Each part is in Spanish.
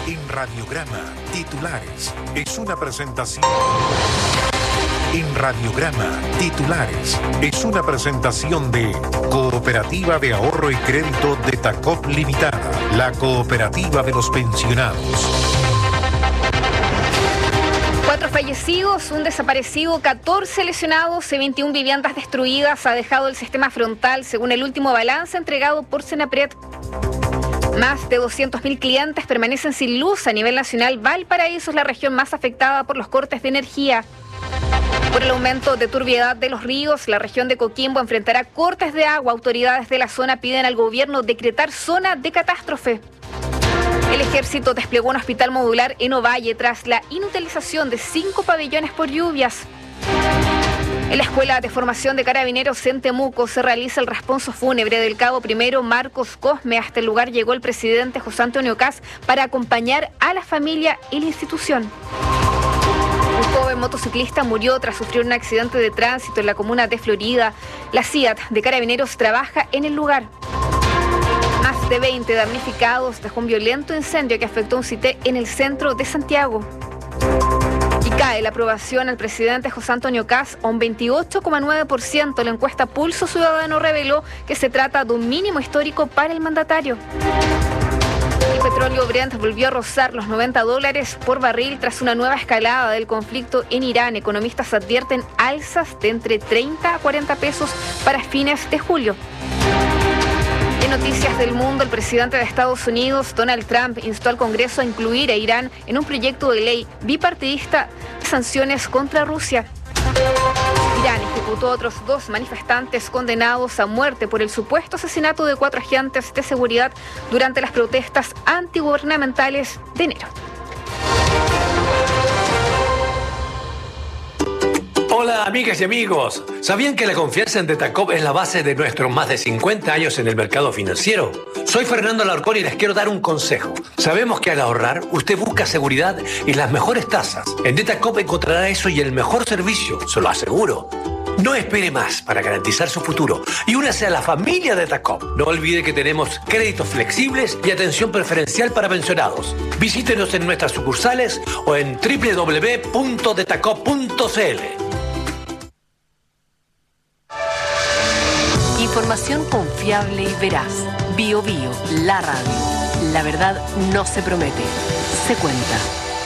En Radiograma, titulares. Es una presentación. En Radiograma, titulares. Es una presentación de Cooperativa de Ahorro y Crédito de Tacop Limitada, la cooperativa de los pensionados. 4 fallecidos, un desaparecido, 14 lesionados y 21 viviendas destruidas ha dejado el sistema frontal, según el último balance entregado por Senapred. Más de 200.000 clientes permanecen sin luz a nivel nacional. Valparaíso es la región más afectada por los cortes de energía. Por el aumento de turbiedad de los ríos, la región de Coquimbo enfrentará cortes de agua. Autoridades de la zona piden al gobierno decretar zona de catástrofe. El ejército desplegó un hospital modular en Ovalle tras la inutilización de 5 pabellones por lluvias. En la Escuela de Formación de Carabineros en Temuco se realiza el responso fúnebre del cabo primero Marcos Cosme. Hasta el lugar llegó el presidente José Antonio Kast para acompañar a la familia y la institución. Un joven motociclista murió tras sufrir un accidente de tránsito en la comuna de Florida. La CIAT de Carabineros trabaja en el lugar. Más de 20 damnificados dejó un violento incendio que afectó un CITE en el centro de Santiago. Y cae la aprobación al presidente José Antonio Kast a un 28,9%. La encuesta Pulso Ciudadano reveló que se trata de un mínimo histórico para el mandatario. El petróleo Brent volvió a rozar los $90 por barril tras una nueva escalada del conflicto en Irán. Economistas advierten alzas de entre 30 a 40 pesos para fines de julio. En noticias del mundo, el presidente de Estados Unidos, Donald Trump, instó al Congreso a incluir a Irán en un proyecto de ley bipartidista de sanciones contra Rusia. Irán ejecutó a otros 2 manifestantes condenados a muerte por el supuesto asesinato de 4 agentes de seguridad durante las protestas antigubernamentales de enero. Hola amigas y amigos, ¿sabían que la confianza en Detacop es la base de nuestros más de 50 años en el mercado financiero? Soy Fernando Alarcón y les quiero dar un consejo. Sabemos que al ahorrar usted busca seguridad y las mejores tasas. En Detacop encontrará eso y el mejor servicio, se lo aseguro. No espere más para garantizar su futuro y únase a la familia de Detacop. No olvide que tenemos créditos flexibles y atención preferencial para pensionados. Visítenos en nuestras sucursales o en www.detacop.cl. Información confiable y veraz. Bio Bio, la radio. La verdad no se promete, se cuenta.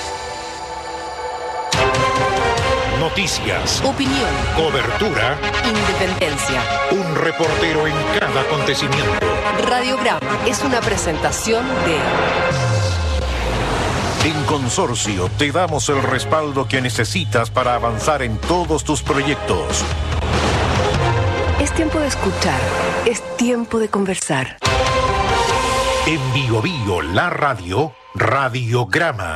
Noticias. Opinión. Cobertura. Independencia. Un reportero en cada acontecimiento. Radiograma es una presentación de... En Consorcio te damos el respaldo que necesitas para avanzar en todos tus proyectos. Es tiempo de escuchar, es tiempo de conversar. En Bio Bio, la radio, Radiograma.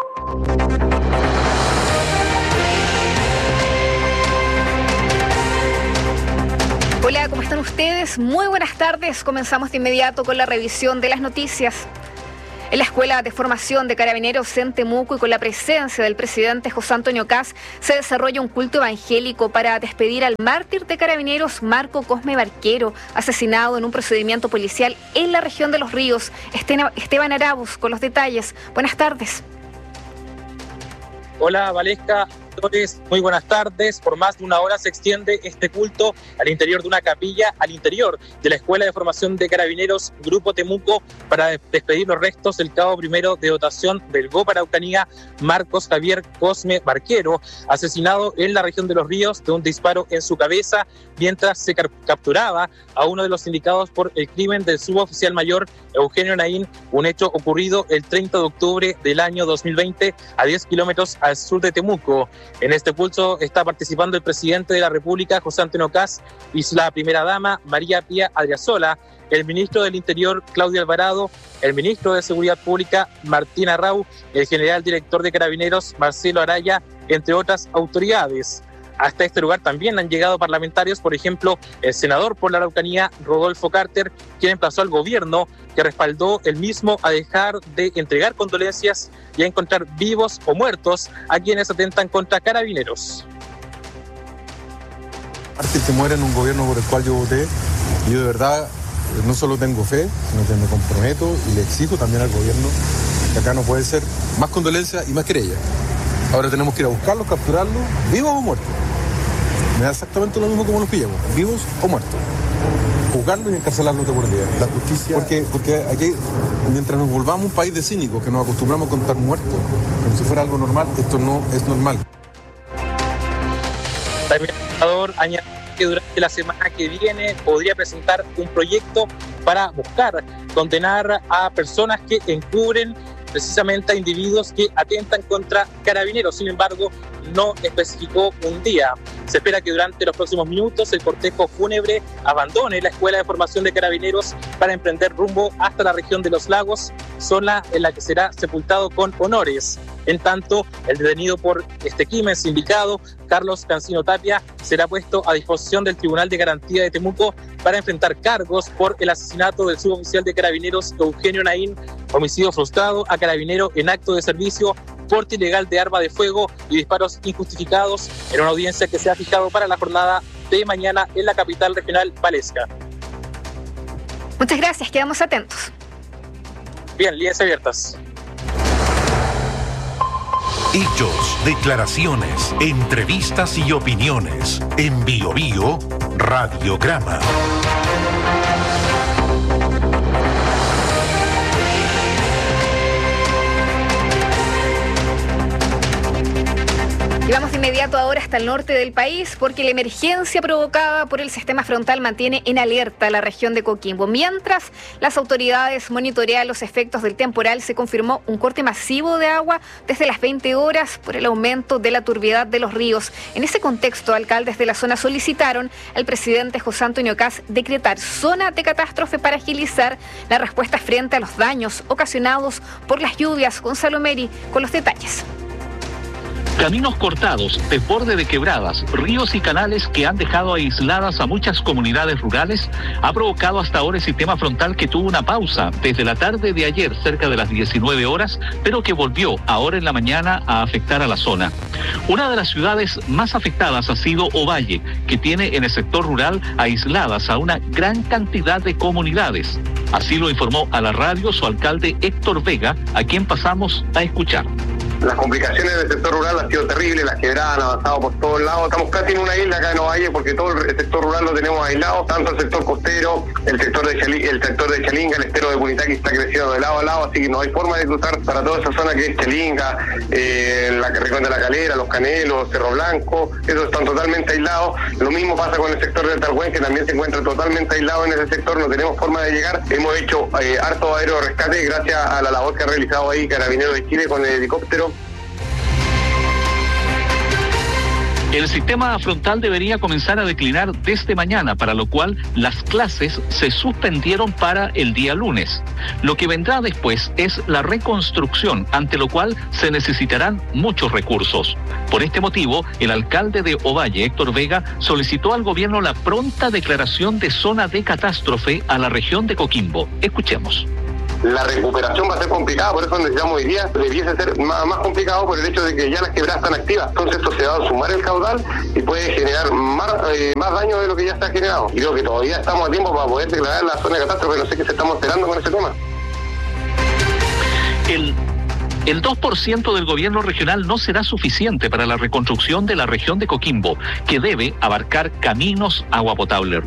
Hola, ¿cómo están ustedes? Muy buenas tardes. Comenzamos de inmediato con la revisión de las noticias. En la Escuela de Formación de Carabineros en Temuco y con la presencia del presidente José Antonio Kast se desarrolla un culto evangélico para despedir al mártir de Carabineros Marcos Cosme Barquero, asesinado en un procedimiento policial en la región de Los Ríos. Esteban Arabuz con los detalles. Buenas tardes. Hola Valesca, muy buenas tardes. Por más de una hora se extiende este culto al interior de una capilla, al interior de la Escuela de Formación de Carabineros Grupo Temuco, para despedir los restos del cabo primero de dotación del GOP Araucanía, Marcos Javier Cosme Barquero, asesinado en la región de Los Ríos de un disparo en su cabeza mientras se capturaba a uno de los indicados por el crimen del suboficial mayor Eugenio Naín, un hecho ocurrido el 30 de octubre del año 2020 a 10 kilómetros al sur de Temuco. En este pulso está participando el presidente de la República, José Antonio Kast, y la primera dama, María Pía Adriasola, el ministro del Interior, Claudio Alvarado, el ministro de Seguridad Pública, Martín Arrau, el general director de Carabineros, Marcelo Araya, entre otras autoridades. Hasta este lugar también han llegado parlamentarios, por ejemplo, el senador por la Araucanía, Rodolfo Carter, quien emplazó al gobierno, que respaldó el mismo a dejar de entregar condolencias y a encontrar vivos o muertos a quienes atentan contra Carabineros. Que muera en un gobierno por el cual yo voté, y yo de verdad no solo tengo fe, sino que me comprometo y le exijo también al gobierno Acá no puede ser más condolencia y más querella. Ahora tenemos que ir a buscarlos, capturarlos, vivos o muertos. Me da exactamente lo mismo como los pillamos, vivos o muertos. Juzgarlos y encarcelarlos de por vida. La justicia... Porque aquí, mientras nos volvamos un país de cínicos, que nos acostumbramos a contar muertos, como si fuera algo normal, esto no es normal. El administrador añade que durante la semana que viene podría presentar un proyecto para buscar condenar a personas que encubren precisamente a individuos que atentan contra carabineros. Sin embargo, no especificó un día. Se espera que durante los próximos minutos el cortejo fúnebre abandone la Escuela de Formación de Carabineros para emprender rumbo hasta la región de Los Lagos, zona en la que será sepultado con honores. En tanto, el detenido por este crimen sindicado, Carlos Cancino Tapia, será puesto a disposición del Tribunal de Garantía de Temuco para enfrentar cargos por el asesinato del suboficial de Carabineros Eugenio Naín, homicidio frustrado a carabinero en acto de servicio, porte ilegal de arma de fuego y disparos injustificados, en una audiencia que se ha fijado para la jornada de mañana en la capital regional Valesca. Muchas gracias, quedamos atentos. Bien, líneas abiertas. Hechos, declaraciones, entrevistas y opiniones. En BioBio Radiograma. Y vamos de inmediato ahora hasta el norte del país porque la emergencia provocada por el sistema frontal mantiene en alerta la región de Coquimbo. Mientras las autoridades monitorean los efectos del temporal, se confirmó un corte masivo de agua desde las 20 horas por el aumento de la turbiedad de los ríos. En ese contexto, alcaldes de la zona solicitaron al presidente José Antonio Kast decretar zona de catástrofe para agilizar la respuesta frente a los daños ocasionados por las lluvias. Gonzalo Meri con los detalles. Caminos cortados, desborde de quebradas, ríos y canales que han dejado aisladas a muchas comunidades rurales, ha provocado hasta ahora el sistema frontal que tuvo una pausa desde la tarde de ayer, cerca de las 19 horas, pero que volvió ahora en la mañana a afectar a la zona. Una de las ciudades más afectadas ha sido Ovalle, que tiene en el sector rural aisladas a una gran cantidad de comunidades. Así lo informó a la radio su alcalde Héctor Vega, a quien pasamos a escuchar. Las complicaciones del sector rural han sido terribles, las quebradas han avanzado por todos lados. Estamos casi en una isla acá en Ovalle porque todo el sector rural lo tenemos aislado, tanto el sector costero, el sector de Chalinga, el estero de Punitaqui está creciendo de lado a lado, así que no hay forma de cruzar para toda esa zona que es Chalinga, la Rincón de la Calera, Los Canelos, Cerro Blanco, esos están totalmente aislados. Lo mismo pasa con el sector del Talhuén, que también se encuentra totalmente aislado en ese sector, no tenemos forma de llegar. Hemos hecho harto aéreo de rescate gracias a la labor que ha realizado ahí Carabineros de Chile con el helicóptero. El sistema frontal debería comenzar a declinar desde mañana, para lo cual las clases se suspendieron para el día lunes. Lo que vendrá después es la reconstrucción, ante lo cual se necesitarán muchos recursos. Por este motivo, el alcalde de Ovalle, Héctor Vega, solicitó al gobierno la pronta declaración de zona de catástrofe a la región de Coquimbo. Escuchemos. La recuperación va a ser complicada, por eso necesitamos hoy día, debiese ser más complicado por el hecho de que ya las quebradas están activas. Entonces esto se va a sumar el caudal y puede generar más daño de lo que ya está generado. Y creo que todavía estamos a tiempo para poder declarar la zona de catástrofe, no sé qué se estamos esperando con ese tema. El 2% del gobierno regional no será suficiente para la reconstrucción de la región de Coquimbo, que debe abarcar caminos, agua potable,